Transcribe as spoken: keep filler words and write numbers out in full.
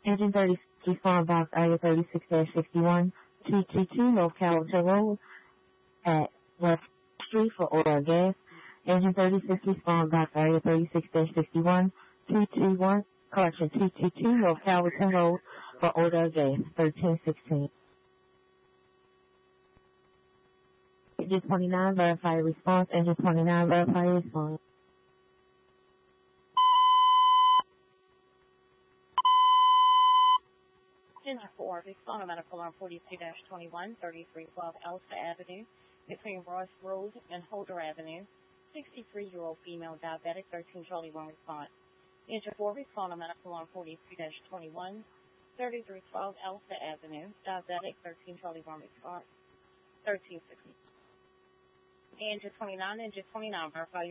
Engine thirty, respond box area thirty-six sixty-one, two two two North Calhoun Road at West Street for order of gas. Engine thirty-six, respond box area thirty-six sixty-one, two two one, correction, two two two North Calhoun Road for order of gas, thirteen sixteen. Engine twenty-nine, verify response. Engine twenty-nine, verify response. Engine four, respond to medical alarm forty-two twenty-one, thirty-three twelve Elsa Avenue, between Ross Road and Holder Avenue. sixty-three-year-old female diabetic, thirteen Charlie one response. Engine four, respond to medical alarm forty-two twenty-one, thirty-three twelve Elsa Avenue, diabetic, thirteen Charlie one response, thirteen sixty. Engine twenty-nine, engine twenty-nine, verify